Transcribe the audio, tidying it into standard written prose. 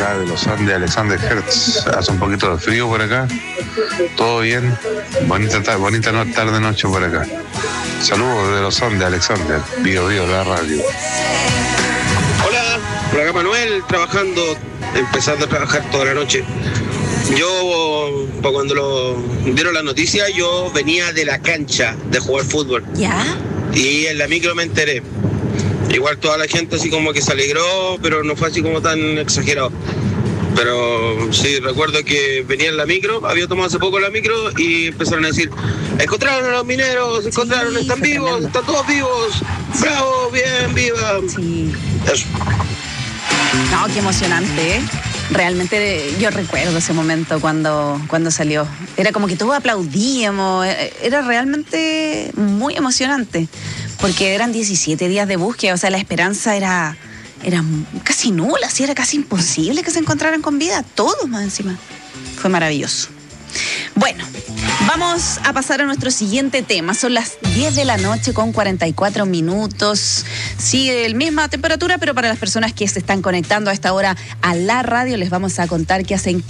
acá de los Andes, Alexander Hertz. Hace un poquito de frío por acá. Todo bien. Bonita tarde-noche por acá. Saludos de los Andes, Alexander. Bio, la radio. Hola, por acá Manuel, empezando a trabajar toda la noche. Yo, cuando dieron la noticia, yo venía de la cancha de jugar fútbol. ¿Ya? Y en la micro me enteré. Igual toda la gente así como que se alegró, pero no fue así como tan exagerado. Pero sí, recuerdo que venía en la micro, había tomado hace poco la micro y empezaron a decir: encontraron a los mineros, están vivos, tremendo. Están todos vivos, bravo, bien, viva. Sí. Eso. No, qué emocionante, ¿eh? Realmente yo recuerdo ese momento cuando salió. Era como que todos aplaudíamos, era realmente muy emocionante, porque eran 17 días de búsqueda, o sea, la esperanza era casi nula, así era casi imposible que se encontraran con vida, todos más encima. Fue maravilloso. Bueno, vamos a pasar a nuestro siguiente tema. Son las 10 de la noche con 44 minutos. Sigue la misma temperatura, pero para las personas que se están conectando a esta hora a la radio, les vamos a contar que hacen